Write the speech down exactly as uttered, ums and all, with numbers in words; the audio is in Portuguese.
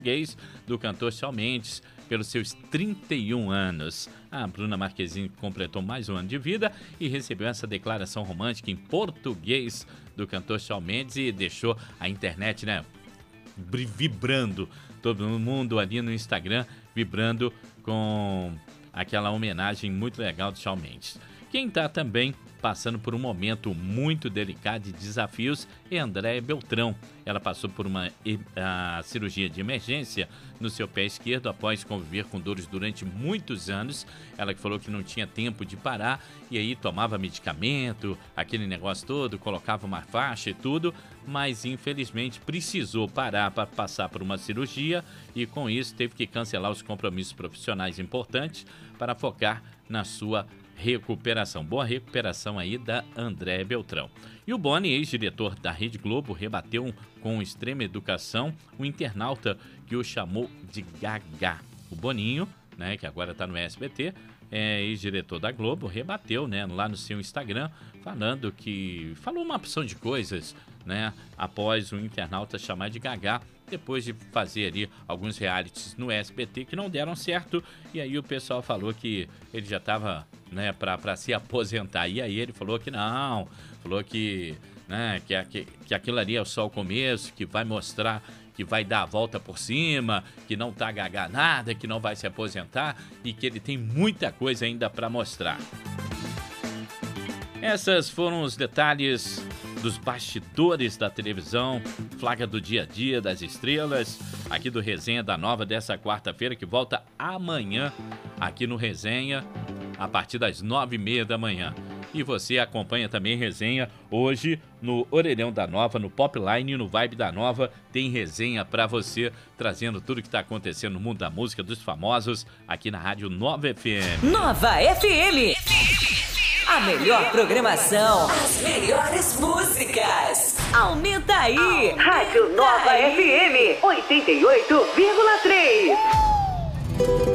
português do cantor Shawn Mendes, pelos seus trinta e um anos. A Bruna Marquezine completou mais um ano de vida e recebeu essa declaração romântica em português do cantor Shawn Mendes e deixou a internet, né, vibrando, todo mundo ali no Instagram vibrando com aquela homenagem muito legal de Shawn Mendes. Quem está também passando por um momento muito delicado de desafios é Andréia Beltrão. Ela passou por uma a, cirurgia de emergência no seu pé esquerdo após conviver com dores durante muitos anos. Ela que falou que não tinha tempo de parar e aí tomava medicamento, aquele negócio todo, colocava uma faixa e tudo, mas infelizmente precisou parar para passar por uma cirurgia e com isso teve que cancelar os compromissos profissionais importantes para focar na sua recuperação. Boa recuperação aí da Andréia Beltrão. E o Boni, ex-diretor da Rede Globo, rebateu com extrema educação o internauta que o chamou de Gagá. O Boninho, né, que agora está no S B T, é ex-diretor da Globo, rebateu, né, lá no seu Instagram, falando que... falou uma opção de coisas, né, após o internauta chamar de Gagá, depois de fazer ali alguns realities no S B T que não deram certo, e aí o pessoal falou que ele já estava, né, para se aposentar, e aí ele falou que não, falou que, né, que, que, que aquilo ali é só o começo, que vai mostrar, que vai dar a volta por cima, que não tá gagá nada, que não vai se aposentar e que ele tem muita coisa ainda para mostrar. Essas foram os detalhes dos bastidores da televisão, flagra do dia a dia das estrelas, aqui do Resenha da Nova dessa quarta-feira, que volta amanhã aqui no Resenha, a partir das nove e meia da manhã. E você acompanha também Resenha hoje no Orelhão da Nova, no Popline e no Vibe da Nova. Tem resenha pra você, trazendo tudo que tá acontecendo no mundo da música, dos famosos, aqui na Rádio Nova F M. Nova F M. A melhor programação, as melhores músicas. Aumenta aí. Rádio Nova F M oitenta e oito vírgula três.